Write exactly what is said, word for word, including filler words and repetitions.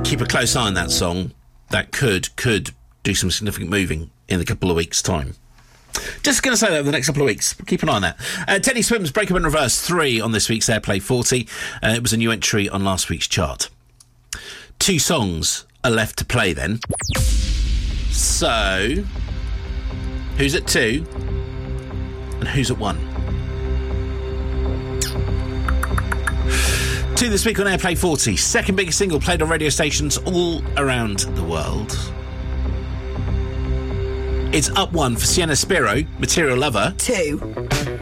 keep a close eye on that song. That could, could do some significant moving in a couple of weeks' time. Just going to say that over the next couple of weeks. Keep an eye on that. Uh, Teddy Swims, Break Up in Reverse, three on this week's Airplay forty. Uh, it was a new entry on last week's chart. Two songs are left to play then. So, who's at two and who's at one? Two this week on Airplay forty. Second biggest single played on radio stations all around the world. It's up one for Sienna Spiro, Material Lover. Two.